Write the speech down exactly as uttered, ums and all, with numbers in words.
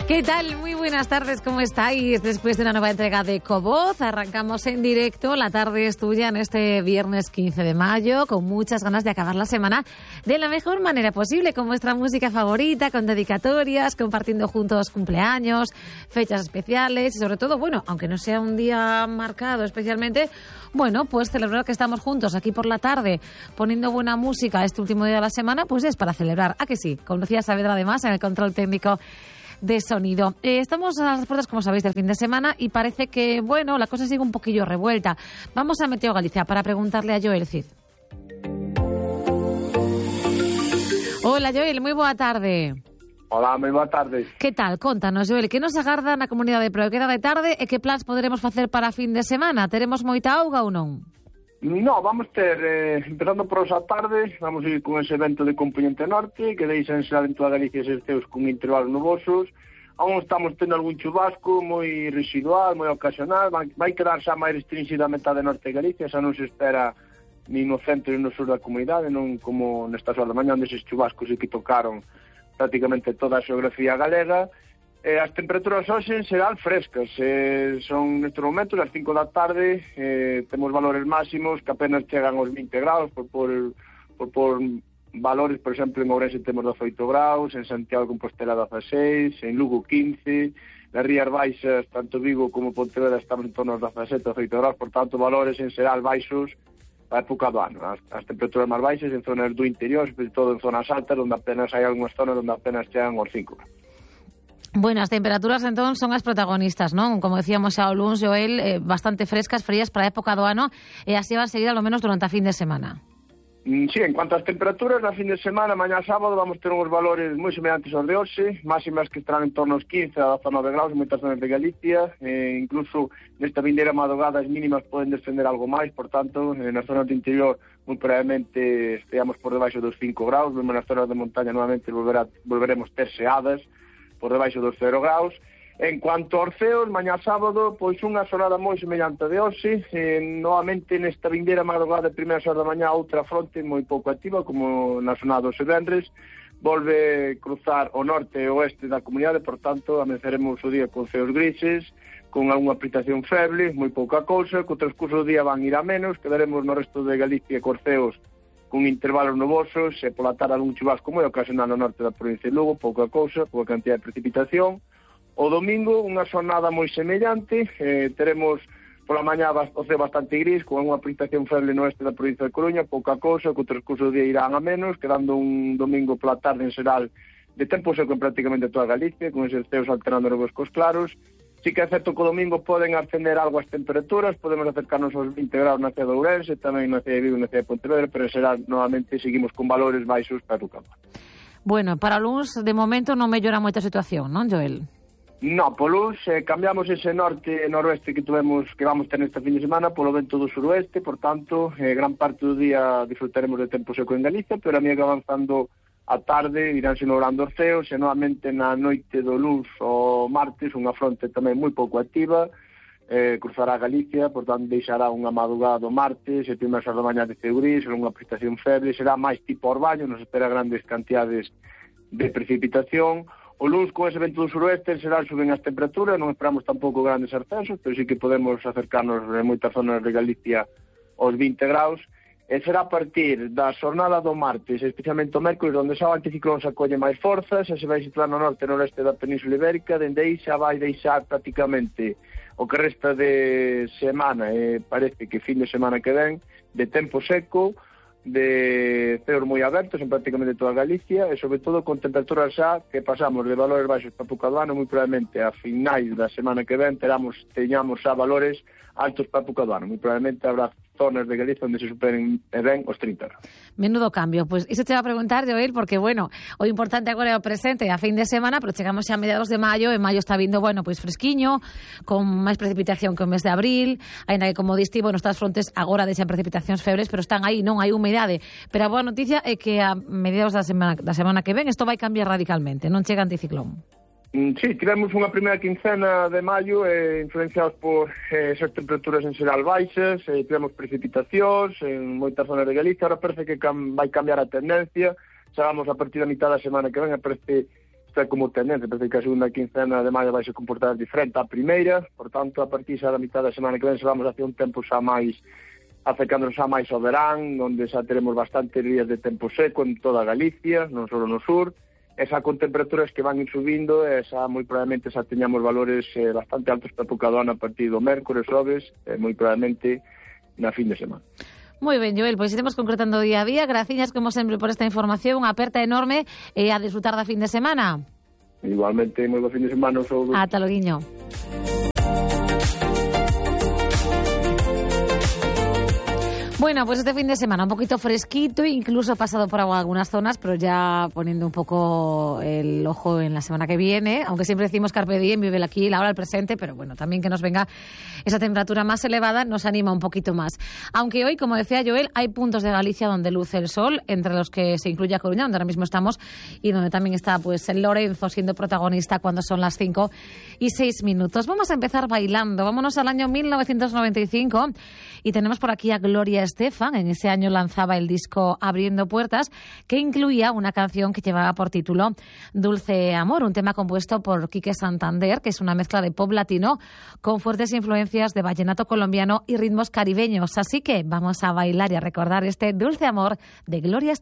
¿Qué tal? Muy buenas tardes, ¿cómo estáis? Después de una nueva entrega de Ecovoz, arrancamos en directo. La tarde es tuya en este viernes quince de mayo, con muchas ganas de acabar la semana de la mejor manera posible, con vuestra música favorita, con dedicatorias, compartiendo juntos cumpleaños, fechas especiales y sobre todo, bueno, aunque no sea un día marcado especialmente, bueno, pues celebrar que estamos juntos aquí por la tarde, poniendo buena música este último día de la semana, pues es para celebrar. ¿A que sí? Con Lucía Saavedra, además, en el control técnico de sonido. Eh, estamos a las puertas, como sabéis, del fin de semana y parece que, bueno, la cosa sigue un poquillo revuelta. Vamos a Meteo Galicia para preguntarle a Joel Cid. Hola, Joel, moi boa tarde. Hola, moi boa tarde. Que tal? Contanos, Joel, que nos agarda na comunidade de Proqueda de tarde e que plans poderemos facer para a fin de semana? Teremos moita auga ou non? No, vamos ter, eh, empezando por esa tarde, vamos ir con ese evento de componente norte, que deixan ser en toda Galicia eses ceos con intervalos nubosos. Aún estamos tendo algún chubasco moi residual, moi ocasional, vai, vai quedar xa máis restringida a metade norte de Galicia, xa non se espera ni no centro ni no sur da comunidade, non como nestas horas da mañá, onde eses chubascos que tocaron prácticamente toda a xeografía galega. Eh, as temperaturas hoxe serán frescas, eh, son nestes momentos ás cinco da tarde, eh, temos valores máximos que apenas chegan aos vinte graus, por, por, por, por valores, por exemplo, en Ourense temos dezaoito graus, en Santiago de Compostela dezaseis, en Lugo quince, nas Rías Baixas, tanto Vigo como Pontevedra estamos en torno aos dezasete, dezaoito graus, por tanto, valores en xeral baixos a época do ano. As, as temperaturas máis baixas en zonas do interior, sobre todo en zonas altas, onde apenas hai algunhas zonas onde apenas chegan aos cinco graus. Bueno, as temperaturas entón son as protagonistas, non? Como decíamos xa o luns, Joel, eh, bastante frescas, frías para a época do ano e así van a seguir ao menos durante a fin de semana. Mm, sí, en cuanto ás temperaturas, na fin de semana, mañá sábado, vamos ter uns valores moi semelhantes aos de hoxe, máximas que estarán en torno aos quince a dezanove graus en moitas zonas de Galicia, eh, incluso nesta vindeira madrugada as mínimas poden descender algo máis, por tanto, eh, nas zonas do interior moi probablemente esteamos por debaixo dos cinco graus, mesmo nas zonas de montaña novamente volverá, volveremos ter xeadas por debaixo dos cero graus. En cuanto aos ceos, mañá sábado, pois unha xornada moi semellante de hoxe, eh, novamente nesta vindeira madrugada de primeira xornada da mañá outra fronte moi pouco activa, como na xornada dos venres, volve cruzar o norte e o oeste da comunidade, por tanto, amenceremos o día con ceos grises, con algunha precipitación feble, moi pouca cousa, que o transcurso do día van ir a menos, quedaremos no resto de Galicia cos ceos con intervalos nubosos, e pola tarde algún chubasco moi ocasional no norte da provincia de Lugo, pouca cousa, pouca cantidad de precipitación. O domingo, unha xornada moi semellante, eh, teremos pola mañá o ceo bastante gris, con unha precipitación feble no oeste da provincia de Coruña, pouca cousa, que o transcurso do día irán a menos, quedando un domingo pola tarde en xeral de tempo seco en prácticamente toda Galicia, con eses ceos alternando novos cos claros. Sí que é certo que o domingo poden ascender algo as temperaturas, podemos acercarnos aos vinte graus na cidade de Ourense, tamén na cidade de Vigo e na cidade de Pontevedra, pero será, novamente, seguimos con valores baixos para o campo. Bueno, para o luns, de momento, non mellora moita situación, non, Joel? No, po luns eh, cambiamos ese norte e noroeste que tuvemos, que vamos ter nesta fin de semana polo vento do suroeste, por tanto, eh, gran parte do día disfrutaremos de tempo seco en Galicia, pero a medida que avanzando a tarde iránse logrando os ceos e novamente na noite do luns o martes unha fronte tamén moi pouco activa, eh, cruzará Galicia, por tanto deixará unha madrugada do martes e primeiras horas da mañá de ceo gris, unha precipitación feble, será máis tipo orbaño, nos espera grandes cantidades de precipitación. O luns con ese vento do suroeste será suben as temperaturas, non esperamos tampouco grandes ascensos, pero sí que podemos acercarnos en moitas zonas de Galicia aos vinte graus. E será a partir da xornada do martes, especialmente o mércoles, onde xa o anticiclón se acolle máis forzas, xa se vai situar no norte e noreste da Península Ibérica, dende aí xa vai deixar prácticamente o que resta de semana, e parece que fin de semana que ven, de tempo seco, de ceos moi abertos en prácticamente toda Galicia, e sobre todo con temperaturas xa que pasamos de valores baixos para a época do ano, moi probablemente a finais da semana que ven teramos, teñamos xa valores altos para a época do ano, moi probablemente habrá zonas de Galicia onde se superen e ben os trinta graus. Menudo cambio, pois pues, iso te va a preguntar, Joel, porque, bueno, o importante agora é o presente a fin de semana, pero chegamos xa a mediados de maio, e maio está vindo, bueno, pois pues, fresquiño, con máis precipitación que o mes de abril, ainda que, como diste, bueno, estas frontes agora deixan precipitacións febres, pero están aí, non hai humedade. Pero a boa noticia é que a mediados da semana, da semana que ven isto vai cambiar radicalmente, non chega anticiclón. Sí, tivemos unha primeira quincena de maio eh, influenciados por eh, esas temperaturas en xeral baixas, eh, tivemos precipitacións en moitas zonas de Galicia, ahora parece que cam vai cambiar a tendencia, xa vamos a partir da mitad da semana que ven, parece está como tendencia, parece que a segunda quincena de maio vai se comportar diferente á primeira, por tanto, a partir xa da mitad da semana que ven se vamos hacia un tempo xa máis, acercándonos xa máis ao verán, onde xa teremos bastantes días de tempo seco en toda Galicia, non só no sur, esa con temperaturas que van ir subindo, e xa moi probablemente xa teñamos valores eh, bastante altos para época do ano a partir do mércores, xoves, e moi probablemente na fin de semana. Moi ben, Joel, pois iremos concretando día a día. Graciñas, como sempre, por esta información. Unha aperta enorme e a disfrutar da fin de semana. Igualmente, moi bo fin de semana. Sou... Ata loguiño. Bueno, pues este fin de semana un poquito fresquito, incluso pasado por algunas zonas, pero ya poniendo un poco el ojo en la semana que viene, aunque siempre decimos carpe diem, vive el aquí, la hora, el presente, pero bueno, también que nos venga esa temperatura más elevada nos anima un poquito más. Aunque hoy, como decía Joel, hay puntos de Galicia donde luce el sol, entre los que se incluye a Coruña, donde ahora mismo estamos, y donde también está pues el Lorenzo siendo protagonista cuando son las cinco y seis minutos. Vamos a empezar bailando, vámonos al año mil novecientos noventa y cinco y tenemos por aquí a Gloria Estefan. En ese año lanzaba el disco Abriendo Puertas, que incluía una canción que llevaba por título Dulce Amor, un tema compuesto por Quique Santander, que es una mezcla de pop latino con fuertes influencias de vallenato colombiano y ritmos caribeños. Así que vamos a bailar y a recordar este Dulce Amor de Gloria Estefan.